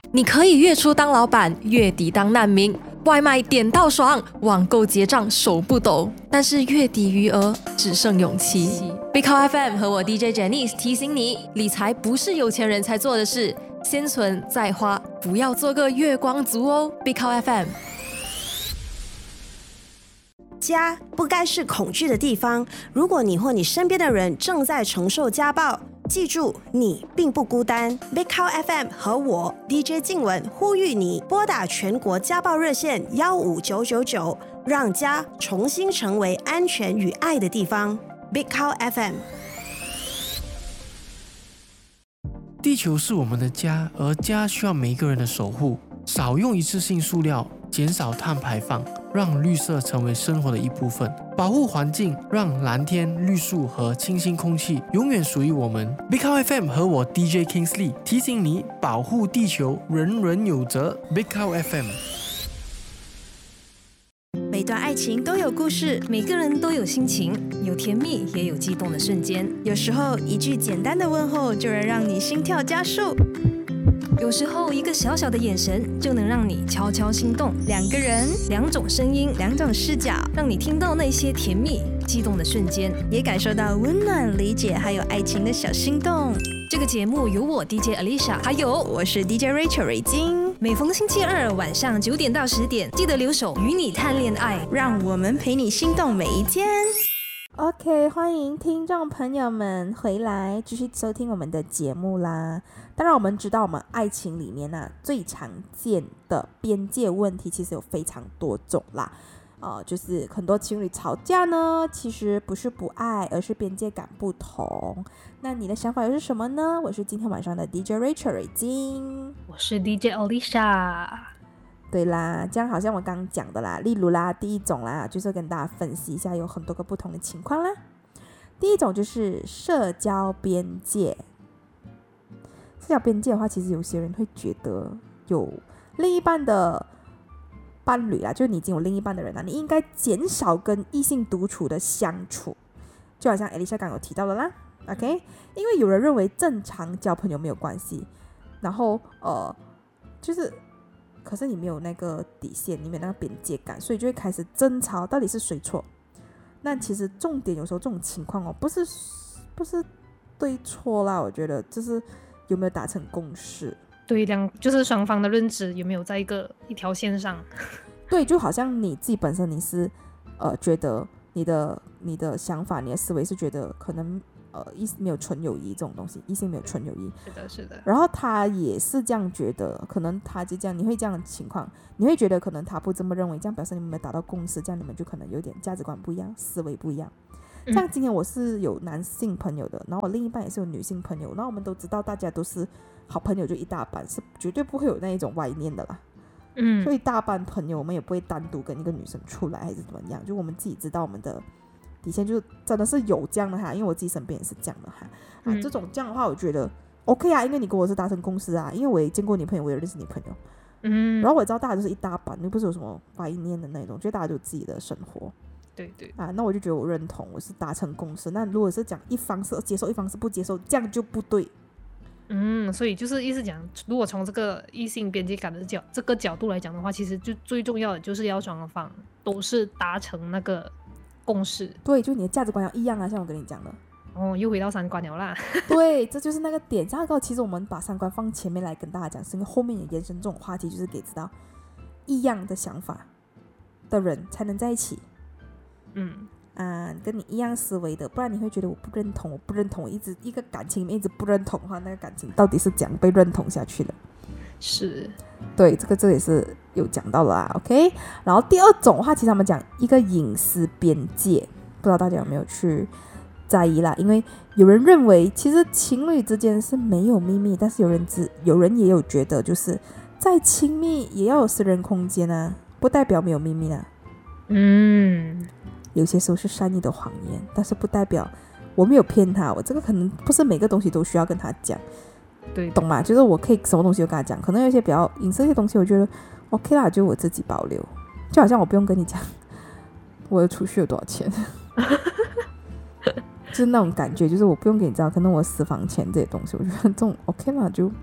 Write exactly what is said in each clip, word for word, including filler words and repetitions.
你可以月初当老板，月底当难民，外卖点到爽，网购结账手不抖，但是月底余额只剩勇气。Big Cow F M 和我 D J Janice 提醒你，理财不是有钱人才做的事，先存再花，不要做个月光族哦。Big Cow F M。 家不该是恐惧的地方。如果你或你身边的人正在承受家暴，记住，你并不孤单。Big Cow F M 和我 D J 静雯呼吁你拨打全国家暴热线一五九九九，让家重新成为安全与爱的地方。Big Cow F M。 地球是我们的家，而家需要每一个人的守护。少用一次性塑料，减少碳排放，让绿色成为生活的一部分。保护环境，让蓝天、绿树和清新空气永远属于我们。Big Cow F M 和我 D J Kingsley 提醒你，保护地球，人人有责。Big Cow F M。 每段爱情都有故事， 每个人都有心情，有甜蜜也有激动的瞬间。 有时候一句简单的问候就能让你心跳加速， 有时候一个小小的眼神就能让你悄悄心动。 两个人， 两种声音， 两种视角， 让你听到那些甜蜜激动的瞬间， 也感受到温暖、理解还有爱情的小心动。 这个节目由我 D J Alicia 还有我是 D J Rachel 蕊晶， 每逢星期二晚上九点到十点，记得留守与你谈恋爱， 让我们陪你心动每一天。 OK， 欢迎听众朋友们回来继续收听我们的节目啦。当然我们知道我们爱情里面啊最常见的边界问题其实有非常多种啦，呃，就是很多情侣吵架呢其实不是不爱，而是边界感不同。那你的想法又是什么呢？我是今天晚上的 D J Rachel 蕊晶， 我是 D J Alicia。 对啦，这样好像我刚刚讲的啦，例如啦，第一种啦，就是跟大家分析一下有很多个不同的情况啦。第一种就是社交边界。社交边界的话，其实有些人会觉得有另一半的伴侣啦，就是你已经有另一半的人啦，你应该减少跟异性独处的相处，就好像 Alicia 刚刚有提到的啦 ，OK？ 因为有人认为正常交朋友没有关系，然后呃，就是。可是你没有那个底线，你没有那个边界感，所以就会开始争吵，到底是谁错？那其实重点有时候这种情况哦，不是不是对错啦，我觉得就是有没有达成共识。 对，两就是双方的认知有没有在一个一条线上。 对，就好像你自己本身你是呃觉得你的你的想法、你的思维是觉得可能。呃，异性没有纯友谊这种东西，异性没有纯友谊， 是的，是的。 然后他也是这样觉得，可能他就这样，你会这样的情况，你会觉得可能他不这么认为，这样表示你们没达到共识，这样你们就可能有点价值观不一样，思维不一样。 嗯、 像今天我是有男性朋友的，然后我另一半也是有女性朋友，然后我们都知道大家都是好朋友，就一大半，是绝对不会有那一种歪念的啦。 嗯， 所以大半朋友我们也不会单独跟一个女生出来还是怎么样，就我们自己知道我们的。底线就是真的是有这样的哈，因为我自己身边也是这样的哈、啊嗯、这种这样的话我觉得 OK 啊，因为你跟我是达成共识啊，因为我也见过你朋友，我也认识你朋友，嗯，然后我知道大家就是一大班，又不是有什么歪念的那种，就大家都有自己的生活， 对对啊，那我就觉得我认同，我是达成共识。那如果是讲一方是接受，一方是不接受，这样就不对。 嗯，所以就是意思讲，如果从这个异性边界感的角这个角度来讲的话，其实就最重要的就是要双方都是达成那个共识。 对，就你的价值观要一样啊，像我跟你讲的。 哦，又回到三观了啦。 对，这就是那个点。这样其实我们把三观放前面来跟大家讲，是因为后面也延伸这种话题，就是给知道一样的想法的人才能在一起。 嗯啊，跟你一样思维的，不然你会觉得我不认同，我不认同，我一直一个感情里面一直不认同的话，那个感情到底是怎样被认同下去的？ 是， 对，这个这也是有讲到了啊 ，OK。然后第二种的话，其实他们讲一个隐私边界，不知道大家有没有去在意啦？因为有人认为，其实情侣之间是没有秘密，但是有人只有人也有觉得，就是再亲密也要有私人空间啊，不代表没有秘密啊。 嗯， 有些时候是善意的谎言，但是不代表我没有骗他，我这个可能不是每个东西都需要跟他讲。 对， 懂吗？就是我可以什么东西都跟他讲，可能有一些比较隐私的东西，我觉得 OK 啦，就我自己保留。就好像我不用跟你讲我的储蓄有多少钱，就是那种感觉，就是我不用给你知道，可能我私房钱这些东西，我觉得这种 OK 啦，就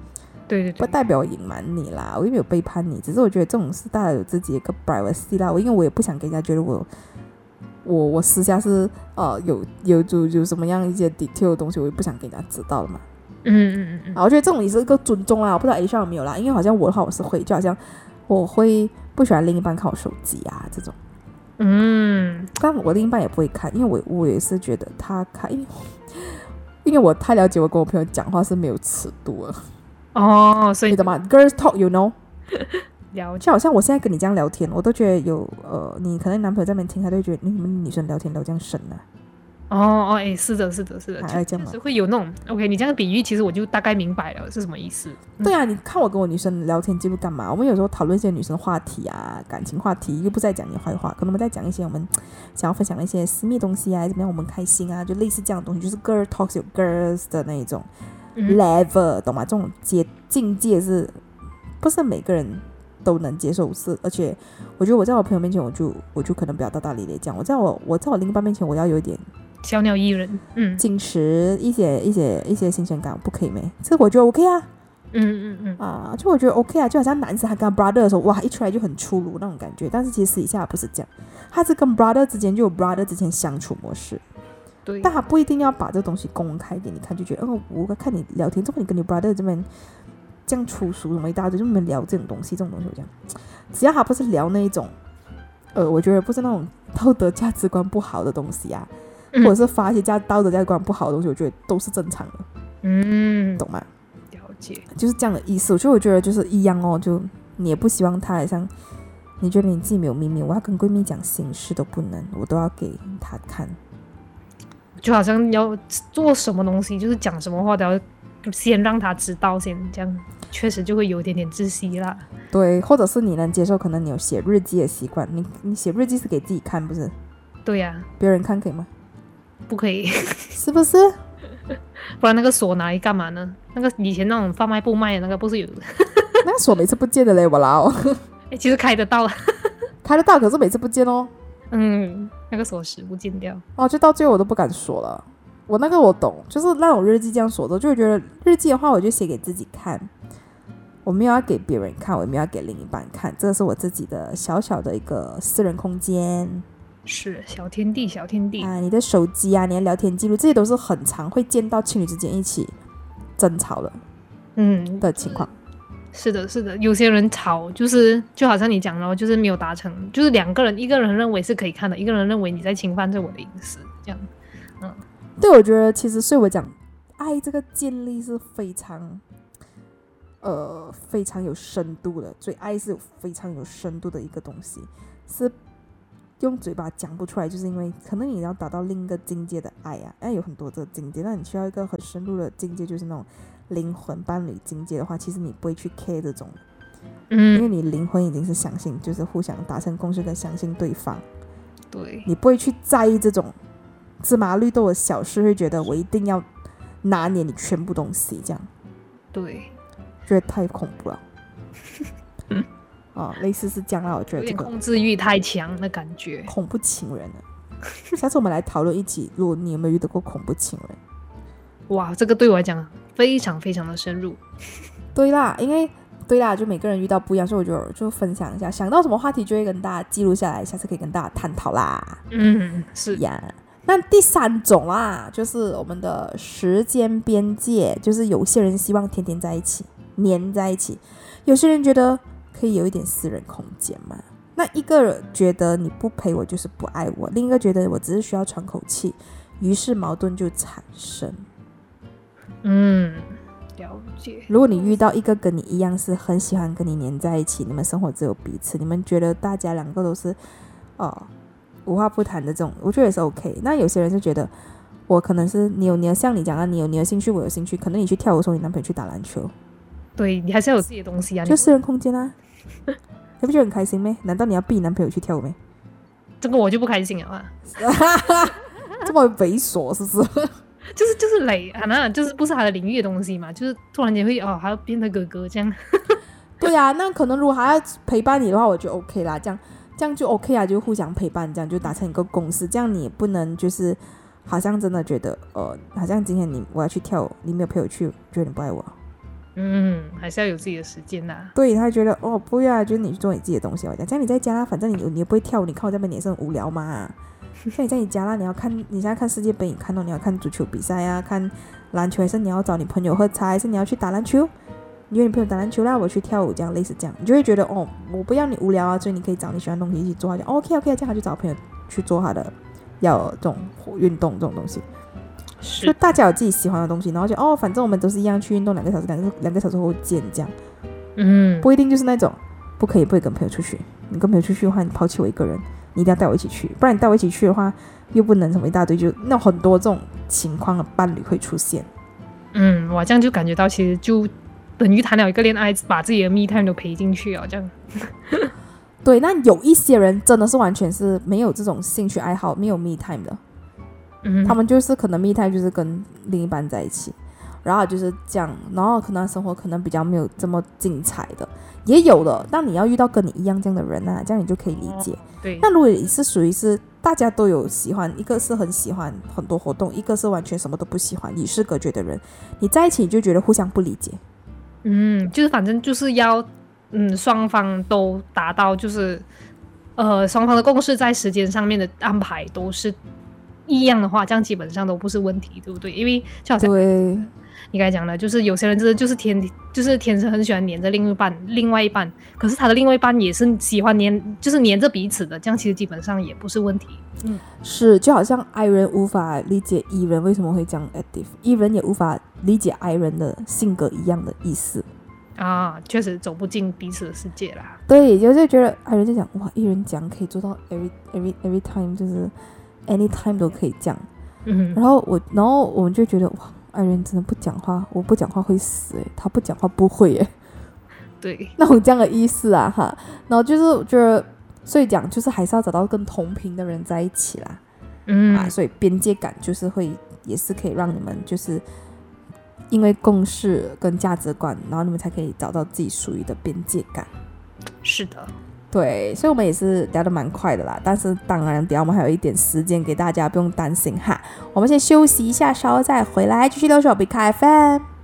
对对对， 不代表我隐瞒你啦，我又没有背叛你，只是我觉得这种事大家有自己一个 privacy 啦，我因为我也不想给人家觉得我我我私下是呃有有有有什么样一些 detail 的东西，我也不想给人家知道了嘛。 嗯嗯嗯嗯， 啊，我觉得这种也是一个尊重啦，我不知道 A 上有没有啦，因为好像我的话我是会，就好像我会不喜欢另一半看我手机啊这种， 嗯， 但我另一半也不会看，因为我我也是觉得他看，因为因为我太了解我跟我朋友讲话是没有尺度了。 哦，所以你懂吗 ？Girls talk, you know。 了解， 就好像我现在跟你这样聊天，我都觉得有呃，你可能男朋友在那边听，他都会觉得你们女生聊天聊这样深啊。 哦哦，哎，是的，是的，是的， 还爱这样吗就是会有那种 OK， 你这样比喻，其实我就大概明白了是什么意思。 对啊，你看我跟我女生聊天记录干嘛？我们有时候讨论一些女生话题啊，感情话题，又不在讲你坏话，可能我们在讲一些我们想要分享的一些私密东西啊，怎么样我们开心啊，就类似这样的东西，就是 girl talks 有 girls 的那一种。level 懂吗？这种阶境界是不是每个人都能接受？是，而且我觉得我在我朋友面前，我就我就可能不要大大咧咧这样。我在我我在我另一半面前，我要有一点小鸟依人，嗯， 矜持一些一些一些新鲜感，不可以没？这我觉得 OK 啊， 嗯嗯嗯啊，就我觉得 OK 啊，就好像男生他跟 brother 的时候，哇，一出来就很粗鲁那种感觉，但是其实私底下不是这样，他是跟 brother 之间就有 brother 之间相处模式。 对， 但他不一定要把这东西公开给你看，就觉得，哦，我看你聊天，之后你跟你 brother 这边这样粗俗什么一大堆，就没聊这种东西，这种东西我这样，只要他不是聊那一种，呃，我觉得不是那种道德价值观不好的东西啊， 嗯、 或者是发一些价道德价值观不好的东西，我觉得都是正常的， 嗯， 懂吗？ 了解， 就是这样的意思。我就我觉得就是一样哦，就你也不希望他好像你觉得你自己没有秘密，我要跟闺蜜讲心事都不能，我都要给他看。 就好像要做什么东西，就是讲什么话都要先让他知道先，这样确实就会有一点点窒息啦。 对，或者是你能接受，可能你有写日记的习惯，你你写日记是给自己看，不是？ 对呀、啊， 别人看可以吗？ 不可以， 是不是？ 不然那个锁拿来干嘛呢？那个以前那种贩卖部卖的那个不是有？ 那个锁每次不见的嘞，我老。 哎，其实开得到， 开得到，可是每次不见哦。 嗯，那个锁匙不见掉。 哦，就到最后我都不敢锁了。我那个我懂，就是那种日记这样锁的，就会觉得日记的话，我就写给自己看，我没有要给别人看，我也没有要给另一半看，这是我自己的小小的一个私人空间。 是小天地，小天地啊！你的手机啊，你的聊天记录，这些都是很常会见到情侣之间一起争吵的， 嗯的情况。 是的，是的，有些人吵就是就好像你讲的，就是没有达成，就是两个人，一个人认为是可以看的，一个人认为你在侵犯着我的隐私，这样，嗯， 对，我觉得其实所以我讲，爱这个建立是非常，呃，非常有深度的，所以爱是非常有深度的一个东西，是用嘴巴讲不出来，就是因为可能你要达到另一个境界的爱啊，爱有很多个境界，那你需要一个很深入的境界，就是那种灵魂伴侣境界的话，其实你不会去 care 这种， 嗯， 因为你灵魂已经是相信，就是互相达成共识跟相信对方， 对， 你不会去在意这种芝麻绿豆的小事，会觉得我一定要拿捏你全部东西，这样对， 觉得太恐怖了。哦，类似是这样啦，我觉有点得这个控制欲太强的感觉。 恐怖情人啊，下次我们来讨论一起，如果你有没有遇到过恐怖情人？ 哇，这个对我来讲非常非常的深入。 对啦，因为对啦，就每个人遇到不一样，所以我就就分享一下，想到什么话题就会跟大家记录下来，下次可以跟大家探讨啦。 嗯，是呀。那第三种啦，就是我们的时间边界，就是有些人希望天天在一起，黏在一起，有些人觉得可以有一点私人空间嘛。那一个人觉得你不陪我就是不爱我，另一个觉得我只是需要喘口气，于是矛盾就产生。 嗯，了解。 如果你遇到一个跟你一样是很喜欢跟你黏在一起，你们生活只有彼此，你们觉得大家两个都是哦无话不谈的这种，我觉得也是 OK。那有些人是觉得我可能是你有你的，像你讲的，你有你的兴趣，我有兴趣，可能你去跳舞的时候，你男朋友去打篮球， 对你还是要有自己的东西啊， 就私人空间啊，你不觉得很开心咩？难道你要逼你男朋友去跳舞咩？ 这个我就不开心了啊。 这么猥琐是不是？ 就是就是累啊，那就是不是他的领域的东西嘛，就是突然间会哦，还要变成哥哥这样。 对啊，那可能如果还要陪伴你的话，我就 OK 啦，这样这样就 OK 啊，就互相陪伴，这样就达成一个共识，这样你也不能就是好像真的觉得呃，好像今天你我要去跳舞，你没有陪我去，觉得你不爱我。 嗯， 还是要有自己的时间呐。 对，他觉得哦不要，就是你去做你自己的东西。我讲，这样你在家啦，反正你你也不会跳舞，你看我这边你也是很无聊嘛。所以你在你家啦，你要看你现在看世界杯，你看到你要看足球比赛啊，看篮球，还是你要找你朋友喝茶，还是你要去打篮球？你约你朋友打篮球啦，我去跳舞，这样类似这样，你就会觉得哦，我不要你无聊啊，所以你可以找你喜欢的东西一起做。他讲 OK OK， 这样他就找朋友去做他的要这种运动这种东西。就大家有自己喜欢的东西，然后就哦，反正我们都是一样去运动两个小时，两个两个小时后见这样。 嗯， 不一定就是那种不可以不可以跟朋友出去，你跟朋友出去的话，你抛弃我一个人，你一定要带我一起去，不然你带我一起去的话，又不能什么一大堆，就那很多这种情况的伴侣会出现。 嗯，我这样就感觉到其实就等于谈了一个恋爱，把自己的 me time 都陪进去啊，这样。 对，那有一些人真的是完全是没有这种兴趣爱好，没有 me time 的。 嗯， 他们就是可能 me time 就是跟另一半在一起，然后就是这样，然后可能生活可能比较没有这么精彩的，也有的。但你要遇到跟你一样这样的人啊，这样你就可以理解。哦、 对。 那如果你是属于是大家都有喜欢，一个是很喜欢很多活动，一个是完全什么都不喜欢，与世隔绝的人，你在一起你就觉得互相不理解。 嗯，就是反正就是要嗯双方都达到，就是呃双方的共识在时间上面的安排都是一样的话，这样基本上都不是问题，对不对？因为就好像对你刚才讲的，就是有些人真的就是天就是天生很喜欢黏着另一半，另外一半，可是他的另外一半也是喜欢黏，就是黏着彼此的，这样其实基本上也不是问题。嗯， 是，就好像 I 人无法理解 E 人为什么会这样 active，E 人也无法理解 I 人的性格一样的意思啊，确实走不进彼此的世界啦。 对，就是觉得 I 人就讲哇 ，E 人讲可以做到 every every every time， 就是 anytime 都可以讲。嗯，然后我，然后我们就觉得哇，爱人真的不讲话，我不讲话会死诶，他不讲话不会诶， 对， 那种这样的意思啊哈。然后就是我觉得，所以讲就是还是要找到跟同频的人在一起啦，嗯啊，所以边界感就是会也是可以让你们就是因为共识跟价值观，然后你们才可以找到自己属于的边界感。 是的。 对，所以我们也是聊得蛮快的啦，但是当然等一下我们还有一点时间给大家，不用担心哈。我们先休息一下，稍后再回来继续留守 Big F M。